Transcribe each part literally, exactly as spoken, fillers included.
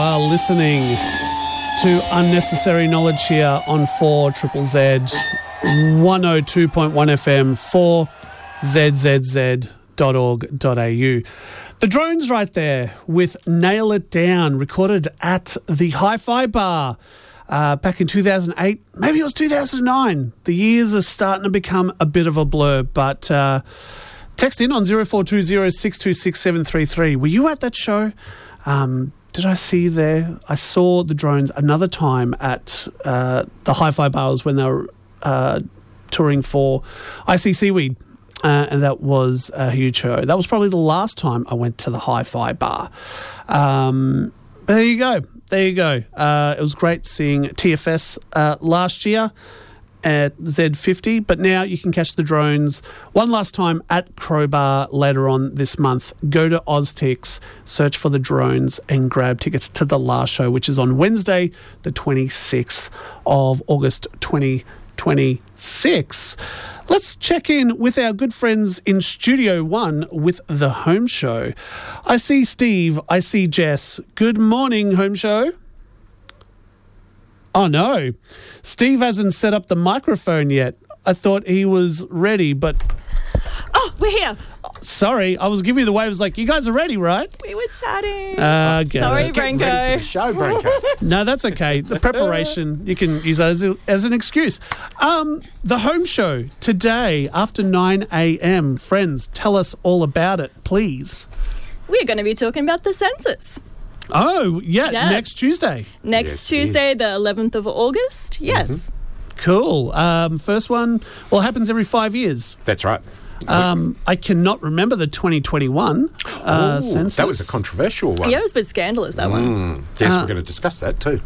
are listening to Unnecessary Knowledge here on four Triple Z, one oh two point one F M, four Z Z Z dot org dot A U. The drone's right there with Nail It Down, recorded at the Hi-Fi Bar uh, back in two thousand eight. Maybe it was two thousand nine. The years are starting to become a bit of a blur, but uh, text in on zero four two zero six two six seven three three. Were you at that show? Um, did I see you there? I saw the drones another time at uh, the Hi-Fi Bars when they were uh, touring for I See Seaweed. Uh, and that was a huge show. That was probably the last time I went to the Hi-Fi Bar. Um, but there you go. There you go. Uh, it was great seeing T F S uh, last year at Z fifty, but now you can catch the drones one last time at Crowbar later on this month. Go to Oztix, search for the drones and grab tickets to the last show, which is on Wednesday, the twenty-sixth of August twenty twenty-six. Let's check in with our good friends in Studio One with the Home Show. I see Steve. I see Jess. Good morning, Home Show. Oh, no. Steve hasn't set up the microphone yet. I thought he was ready, but... Oh, we're here. Sorry, I was giving you the wave. I was like, you guys are ready, right? We were chatting. Uh, okay. Sorry, Just getting Branko. ready for the show, Branko. No, that's okay. The preparation, you can use that as, a, as an excuse. Um, the Home Show today after nine a.m. Friends, tell us all about it, please. We're going to be talking about the census. Oh, yeah, Yeah. next Tuesday. Next Yes, Tuesday, the eleventh of August. Yes. Cool. Um, first one, well, it happens every five years. That's right. Um, I cannot remember the twenty twenty-one uh, Ooh, census. that was a controversial one. Yeah, it was a bit scandalous, that one. Mm, yes, Uh, we're going to discuss that too.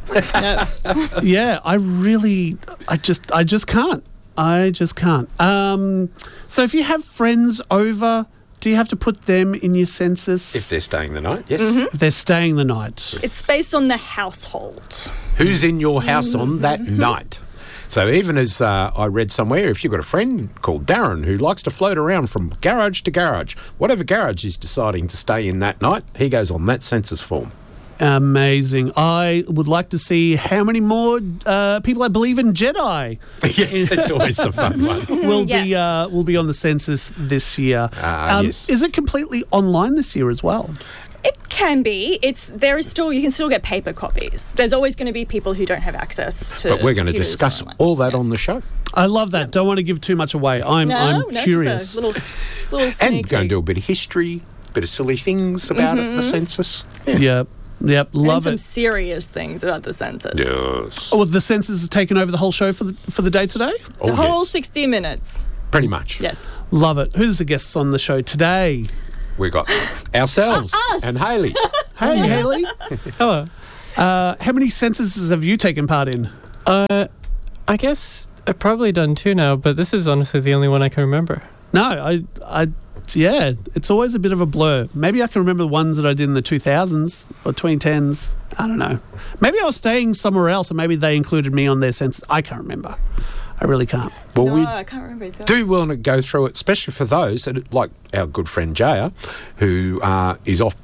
No. Yeah, I really, I just, I just can't. I just can't. Um, so if you have friends over, do you have to put them in your census? If they're staying the night, yes. If they're staying the night. It's based on the household. Who's in your house on that night? So even as uh, I read somewhere, if you've got a friend called Darren who likes to float around from garage to garage, whatever garage he's deciding to stay in that night, he goes on that census form. Amazing. I would like to see how many more uh, people I believe in Jedi Yes, that's always the fun one. will Yes. be uh, will be on the census this year. Ah, yes. Is it completely online this year as well? It can be. It's there is still you can still get paper copies. There's always going to be people who don't have access to. But we're going to computers discuss online. all that on the show. I love that. Don't want to give too much away. I'm No, I'm no, curious. Just a little, little And sneak go and peek. do a bit of history, a bit of silly things about it, the census. Yep. Yep. and Love some it. serious things about the census. Yes. Oh, well, the census has taken over the whole show for the for the day today. Oh, The whole yes. sixty minutes. Pretty much. Yes. Love it. Who's the guests on the show today? We got ourselves Us. and Hayley. Hey, Haley. Hello. Uh, how many censuses have you taken part in? Uh, I guess I've probably done two now, but this is honestly the only one I can remember. No, I, I, yeah, it's always a bit of a blur. Maybe I can remember the ones that I did in the two thousands or twenty tens. I don't know. Maybe I was staying somewhere else and maybe they included me on their census. I can't remember. I really can't. Well, No, we I can't remember either. do want to go through it, especially for those, that, like our good friend Jaya, who uh, is off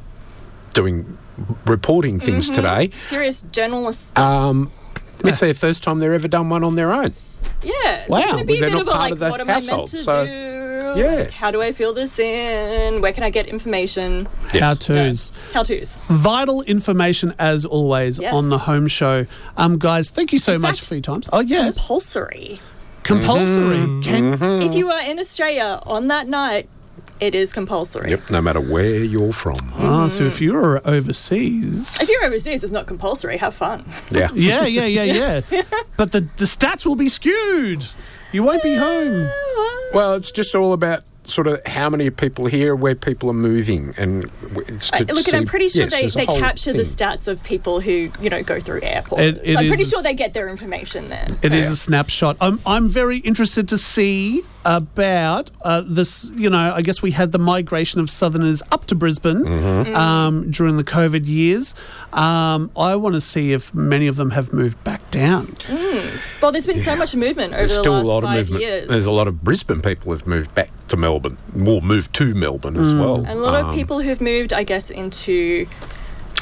doing reporting things today. Serious journalists. Um, it's their first time they've ever done one on their own. Yeah. Wow. It's going to be a They're bit not of a part like, of the what am I meant household, to so- do? Yeah. Like, how do I fill this in? Where can I get information? Yes. How-tos. How-tos. Vital information as always Yes. on the Home Show. Um, guys, thank you so In much fact, for your time. Oh, yeah. Compulsory. Compulsory. Can, If you are in Australia on that night, it is compulsory. Yep, no matter where you're from. oh, so if you're overseas... If you're overseas, it's not compulsory. Have fun. Yeah. Yeah, yeah, yeah, yeah. But the, the stats will be skewed. You won't be home. Well, it's just all about sort of how many people here, where people are moving, and it's I, to look, and I'm see- pretty sure yes, they, there's a they whole capture the thing. stats of people who, you know, go through airports. It- it so I'm pretty is- sure they get their information there. It is Yeah. a snapshot. I'm, I'm very interested to see about uh, this. You know, I guess we had the migration of Southerners up to Brisbane Mm-hmm. um, during the COVID years. Um, I want to see if many of them have moved back down. Well, there's been so much movement over There's the still last a lot of five movement. years. There's a lot of Brisbane people who've moved back to Melbourne, or moved to Melbourne as well. And a lot Um, of people who've moved, I guess, into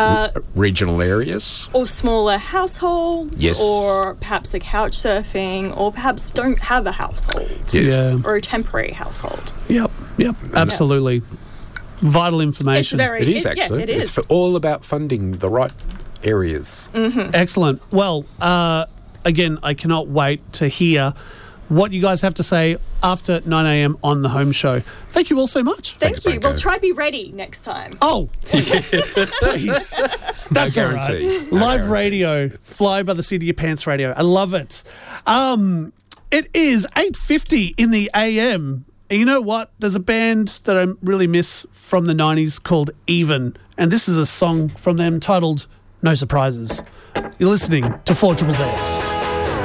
Uh, Regional areas. or smaller households, Yes. or perhaps a couch surfing, or perhaps don't have a household, Yes. Yeah. or a temporary household. Yep, yep, absolutely. Vital It's information. very It is it- actually. Yeah, it is. It's for all about funding the right areas. Excellent. Well, uh, again, I cannot wait to hear what you guys have to say after nine a.m. on the Home Show. Thank you all so much. Thank Thank you, you. Well, Banco. try be ready next time. Oh, please. That's all right. guarantees. No Live guarantees. radio, fly by the seat of your pants radio. I love it. Um, it is eight fifty in the A M. And you know what? There's a band that I really miss from the nineties called Even. And this is a song from them titled No Surprises. You're listening to four Triple Z.